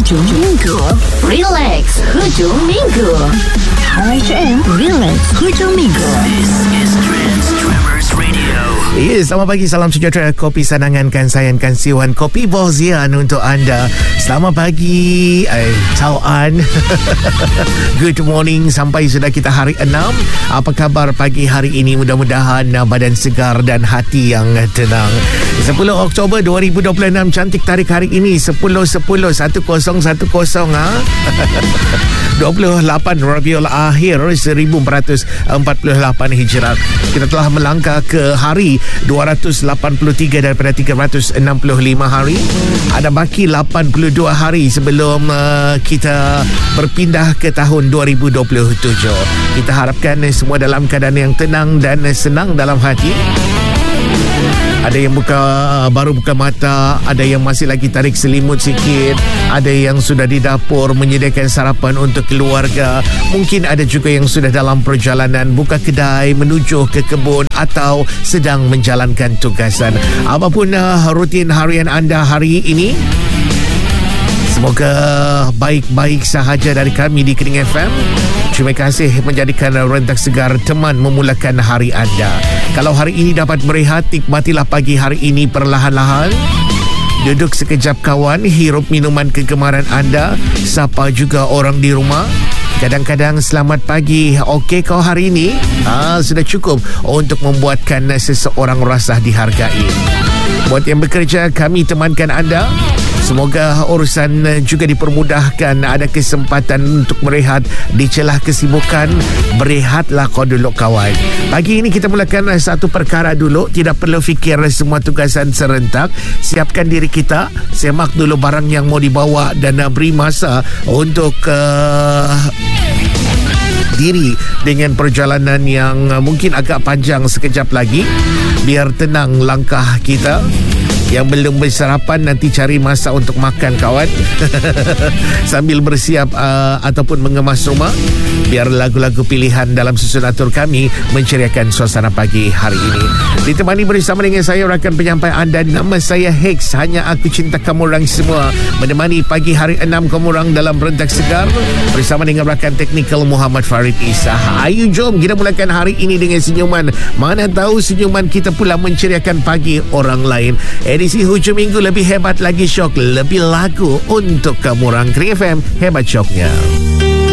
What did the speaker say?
Hujung Minggu. Relax Hujung Minggu. RHM Relax Hujung Minggu. This is Tremors Radio. Selamat pagi, salam sejahtera. Kopi Sanangan kan sayangkan siwan Kopi Bozian untuk anda. Selamat pagi, Ciao An. Good morning, sampai sudah kita hari 6. Apa khabar pagi hari ini? Mudah-mudahan badan segar dan hati yang tenang. 10 Oktober 2026, cantik tarik hari ini 10-10-1010 28 Rabiul Akhir 1448 Hijrah. Kita telah melangkah ke hari 283 daripada 365 hari. Ada baki 82 hari sebelum kita berpindah ke tahun 2027. Kita harapkan semua dalam keadaan yang tenang dan senang dalam hati. Ada yang baru buka mata, ada yang masih lagi tarik selimut sikit, ada yang sudah di dapur menyediakan sarapan untuk keluarga. Mungkin ada juga yang sudah dalam perjalanan buka kedai, menuju ke kebun atau sedang menjalankan tugasan. Apapun rutin harian anda hari ini, semoga baik-baik sahaja dari kami di Kening FM. Terima kasih menjadikan rentak segar teman memulakan hari anda. Kalau hari ini dapat berehat, nikmatilah pagi hari ini perlahan-lahan. Duduk sekejap kawan, hirup minuman kegemaran anda. Sapa juga orang di rumah. Kadang-kadang selamat pagi. Okey kau hari ini? Sudah cukup untuk membuatkan seseorang rasa dihargai. Buat yang bekerja, kami temankan anda. Semoga urusan juga dipermudahkan. Ada kesempatan untuk berehat di celah kesibukan. Berehatlah kau dulu kawan. Pagi ini kita mulakan satu perkara dulu. Tidak perlu fikir semua tugasan serentak. Siapkan diri kita. Semak dulu barang yang mau dibawa dan beri masa untuk diri dengan perjalanan yang mungkin agak panjang sekejap lagi. Biar tenang langkah kita. Yang belum bersarapan, nanti cari masa untuk makan kawan. Sambil bersiap ataupun mengemas rumah. Biar lagu-lagu pilihan dalam susun atur kami menceriakan suasana pagi hari ini. Ditemani bersama dengan saya rakan penyampai anda. Nama saya Hex. Hanya aku cinta kamu orang semua. Menemani pagi hari 6 kamu orang dalam rentak segar. Bersama dengan rakan teknikal Muhammad Farid Isa. Ayo jom kita mulakan hari ini dengan senyuman. Mana tahu senyuman kita pula menceriakan pagi orang lain. Edisi hujung minggu lebih hebat lagi syok. Lebih lagu untuk kamu orang. Kening FM, hebat syoknya.